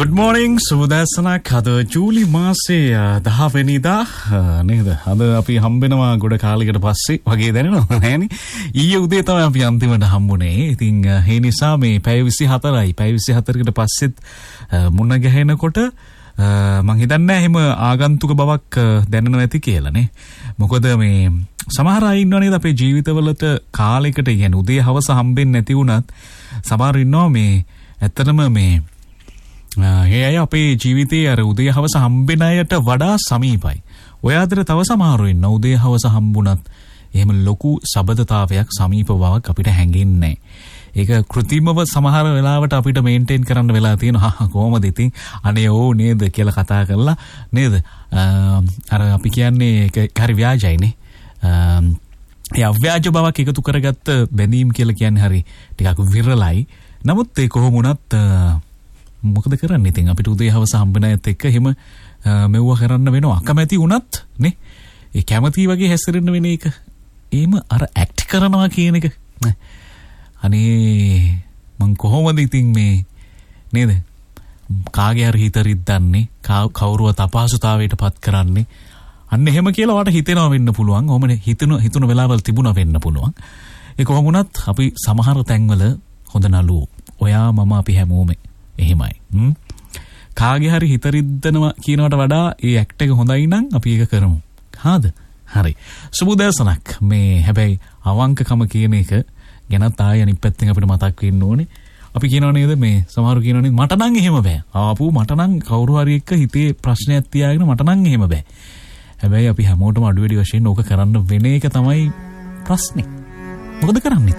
Good morning සුබදැසනක් අද ජූලි මාසයේ 10 වෙනිදා නේද අද අපි හම්බෙනවා ගොඩ කාලයකට පස්සේ වගේ දැනෙනවා නෑනේ ඊයේ උදේ තමයි අපි අන්තිමට හම්බුනේ ඉතින් ඒ නිසා මේ පැය 24යි පැය 24කට පස්සෙත් මුණ ගැහෙනකොට මං හිතන්නේ එහෙම ආගන්තුක බවක් දැනෙනවා ඇති කියලා නේ මොකද මේ සමහර අය ඉන්නව නේද අපේ ජීවිතවලට කාලයකට කියන්නේ උදේ හවස හම්බෙන්නේ නැති වුණත් සමහර ඉන්නවා මේ ඇත්තටම මේ ඒ අය අපේ ජීවිතයේ අර උදේ හවස හම්බෙන අයට වඩා සමීපයි. ඔය අතර තව සමහරව ඉන්න උදේ හවස හම්බුණත් එහෙම ලොකු සබඳතාවයක් සමීප බවක් අපිට හැඟෙන්නේ නැහැ. ඒක කෘත්‍රිමව සමහර වෙලාවට අපිට මේන්ටේන් කරන්න වෙලා තියෙනවා. කොහොමද ඉතින් අනේ ඕ නේද කියලා කතා කරලා නේද? අර අපි කියන්නේ ඒක හරි ව්‍යාජයිනේ. ඒ අව්‍යාජ බවක් එකතු කරගත්ත බැඳීම් කියලා කියන්නේ හරි ටිකක් විරලයි. නමුත් ඒ කොහොම වුණත් මොකද කරන්නේ ඉතින් අපිට උදේ හවස හම්බෙන අයත් එක්ක එහෙම මෙව්ව කරන්න වෙනවා අකමැති වුණත් නේ ඒ කැමැති වගේ හැසිරෙන්න වෙන එක එහෙම අර ඇක්ට් කරනවා කියන එක අනේ මං කොහොමද ඉතින් මේ නේද කාගේ හරි හිත රිද්දන්නේ කවුරුවත් අපහසුතාවයට පත් කරන්නේ අන්න එහෙම කියලා වට හිතෙනවා වෙන්න පුළුවන් ඔහොමනේ හිතුන වෙලාවල් තිබුණා වෙන්න පුළුවන් ඒ කොහොම වුණත් අපි සමහර තැන්වල හොඳ නළුවෝ ඔයා මම අපි හැමෝම එහෙමයි. කාගේ හරි හිත රිද්දනවා කියනවට වඩා ඒ ඇක්ට් එක හොඳයි නම් අපි ඒක කරමු. හාද? හරි. සුබදැසනක්. මේ හැබැයි අවංකකම කියන එක ගැනත් ආයෙ අනිත් පැත්තෙන් අපිට මතක් වෙන්න ඕනේ. අපි කියනව නේද මේ සමහරු කියනව නේද මට නම් එහෙම බෑ. ආපු මට නම් කවුරු හරි එක්ක හිතේ ප්‍රශ්නයක් තියාගෙන මට නම් එහෙම බෑ. හැබැයි අපි හැමෝටම අඩු වැඩි වශයෙන් ඕක කරන්න වෙන එක තමයි ප්‍රශ්නේ. මොකද කරන්නේ?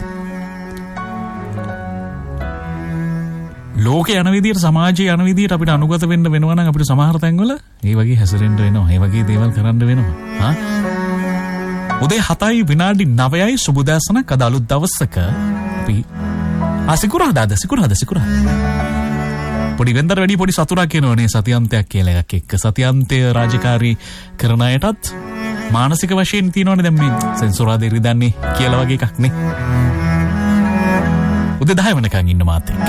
ලෝකේ යන විදියට සමාජයේ යන විදියට අපිට අනුගත වෙන්න වෙනවා නම් අපිට සමහර තැන්වල ඒ වගේ හැසිරෙන්න වෙනවා. ඒ වගේ දේවල් කරන්න වෙනවා. උදේ 7යි විනාඩි 9යි සුබදැසනක් අද අලුත් දවසක අපි සිකුරාදාද පොඩි වෙන්දර වැඩි පොඩි සතුටක් එනවනේ සතියන්තයක් කියලා එකක් එක්ක. සතියන්තය රාජකාරී කරන අයටත් මානසික වශයෙන් තියෙනවනේ දැන් මේ සෙන්සුරාදේ රිදන්නේ කියලා වගේ එකක් නේ. උදේ 10 වෙනකන් ඉන්න මාත් එක්ක